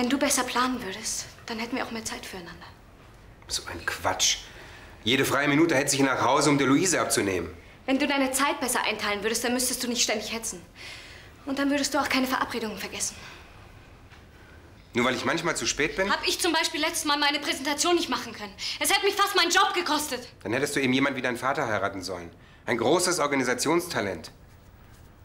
Wenn du besser planen würdest, dann hätten wir auch mehr Zeit füreinander. So ein Quatsch. Jede freie Minute hetze ich nach Hause, um der Luise abzunehmen. Wenn du deine Zeit besser einteilen würdest, dann müsstest du nicht ständig hetzen. Und dann würdest du auch keine Verabredungen vergessen. Nur weil ich manchmal zu spät bin? Hab ich zum Beispiel letztes Mal meine Präsentation nicht machen können. Es hätte mich fast meinen Job gekostet. Dann hättest du eben jemand wie deinen Vater heiraten sollen. Ein großes Organisationstalent.